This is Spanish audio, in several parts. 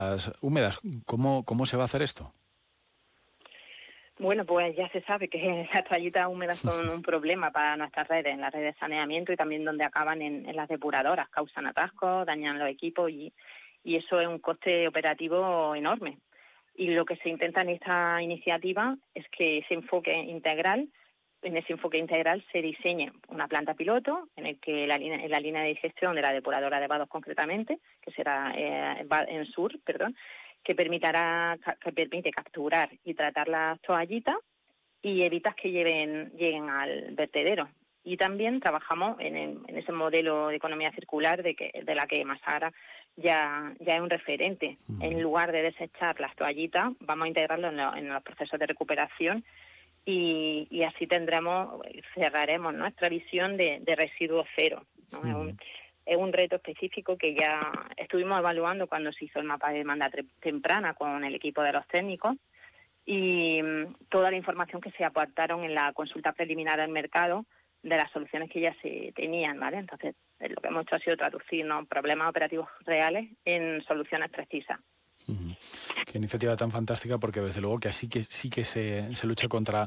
húmedas. ¿Cómo se va a hacer esto? Bueno, pues ya se sabe que las toallitas húmedas son un problema para nuestras redes, en las redes de saneamiento y también donde acaban en las depuradoras, causan atascos, dañan los equipos y eso es un coste operativo enorme. Y lo que se intenta en esta iniciativa es que en ese enfoque integral se diseñe una planta piloto en el que en la línea de digestión de la depuradora de Vados concretamente, que será en Sur, que permite capturar y tratar las toallitas y evitas que lleguen al vertedero. Y también trabajamos en ese modelo de economía circular de la que Emasagra ya es un referente. En lugar de desechar las toallitas, vamos a integrarlo en los procesos de recuperación y así cerraremos nuestra visión de residuo cero, ¿no? Es un reto específico que ya estuvimos evaluando cuando se hizo el mapa de demanda temprana con el equipo de los técnicos y toda la información que se aportaron en la consulta preliminar al mercado de las soluciones que ya se tenían, ¿vale? Entonces, lo que hemos hecho ha sido traducir, ¿no?, problemas operativos reales en soluciones precisas. Qué iniciativa tan fantástica, porque desde luego que sí que se lucha contra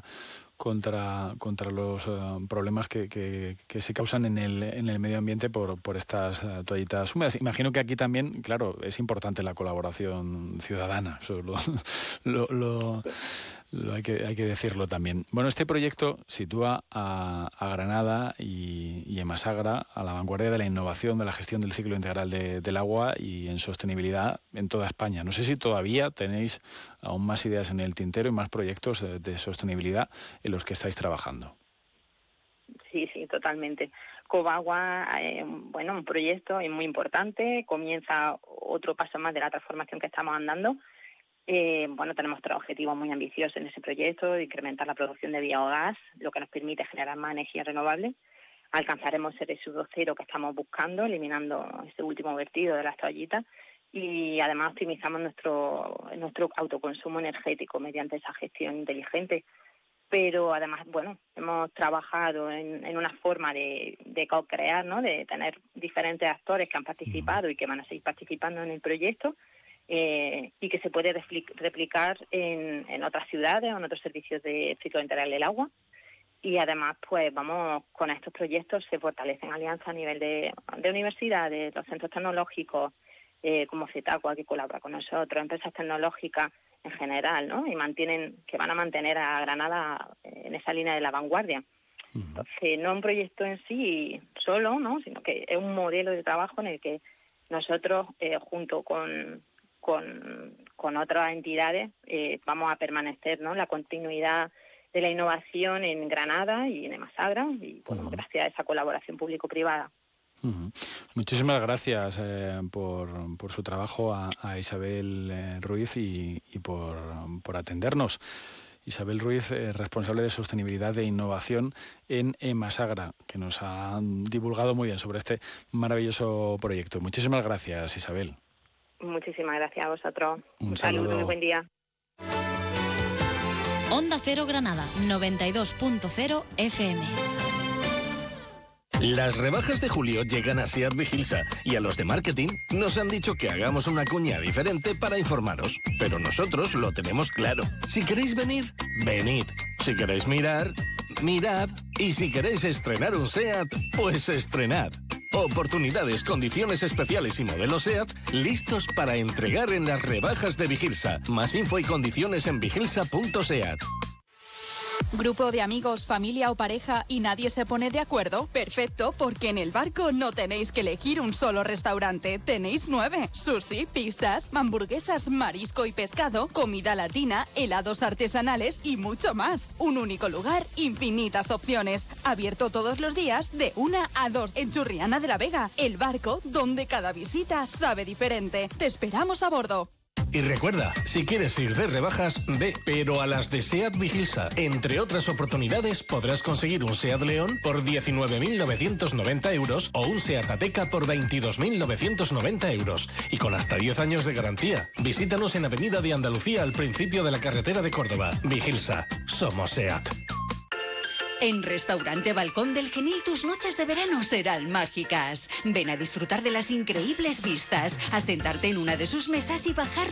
los problemas que se causan en el medio ambiente por estas toallitas húmedas. Imagino que aquí también, claro, es importante la colaboración ciudadana. Eso hay que decirlo también. Bueno, este proyecto sitúa a Granada y Emasagra a la vanguardia de la innovación de la gestión del ciclo integral del agua y en sostenibilidad en toda España. No sé si todavía tenéis aún más ideas en el tintero y más proyectos de sostenibilidad en los que estáis trabajando. Sí, totalmente. Covagua, un proyecto muy importante, comienza otro paso más de la transformación que estamos andando. Tenemos otros objetivos muy ambiciosos en ese proyecto, de incrementar la producción de biogás, lo que nos permite generar más energía renovable. Alcanzaremos ese residuo cero que estamos buscando, eliminando ese último vertido de las toallitas, y además optimizamos nuestro autoconsumo energético mediante esa gestión inteligente. Pero además, hemos trabajado en una forma de co-crear, ¿no?, de tener diferentes actores que han participado y que van a seguir participando en el proyecto, y que se puede replicar en otras ciudades o en otros servicios de ciclo integral del agua. Y además, con estos proyectos se fortalecen alianzas a nivel de universidades, los centros tecnológicos, como CETACUA, que colabora con nosotros, empresas tecnológicas en general, ¿no? Y que van a mantener a Granada en esa línea de la vanguardia. Entonces, no un proyecto en sí solo, ¿no?, sino que es un modelo de trabajo en el que nosotros, junto con otras entidades, vamos a permanecer, ¿no?, la continuidad de la innovación en Granada y en Emasagra, y gracias a esa colaboración público-privada. Muchísimas gracias por su trabajo a Isabel Ruiz y por atendernos. Isabel Ruiz, responsable de sostenibilidad e innovación en Emasagra, que nos ha divulgado muy bien sobre este maravilloso proyecto. Muchísimas gracias, Isabel. Muchísimas gracias a vosotros. Un saludo. Muy buen día. Onda Cero Granada, 92.0 FM. Las rebajas de julio llegan a SEAT Vigilsa y a los de marketing nos han dicho que hagamos una cuña diferente para informaros. Pero nosotros lo tenemos claro. Si queréis venir, venid. Si queréis mirar, mirad. Y si queréis estrenar un SEAT, pues estrenad. Oportunidades, condiciones especiales y modelos SEAT listos para entregar en las rebajas de Vigilsa. Más info y condiciones en vigilsa.seat. ¿Grupo de amigos, familia o pareja y nadie se pone de acuerdo? Perfecto, porque en El Barco no tenéis que elegir un solo restaurante. Tenéis 9. Sushi, pizzas, hamburguesas, marisco y pescado, comida latina, helados artesanales y mucho más. Un único lugar, infinitas opciones. Abierto todos los días de 1 a 2 en Churriana de la Vega. El Barco, donde cada visita sabe diferente. Te esperamos a bordo. Y recuerda, si quieres ir de rebajas, ve, pero a las de SEAT Vigilsa. Entre otras oportunidades, podrás conseguir un SEAT León por 19.990 euros o un SEAT Ateca por 22.990 euros. Y con hasta 10 años de garantía. Visítanos en Avenida de Andalucía, al principio de la carretera de Córdoba. Vigilsa. Somos SEAT. En Restaurante Balcón del Genil tus noches de verano serán mágicas. Ven a disfrutar de las increíbles vistas, a sentarte en una de sus mesas y bajar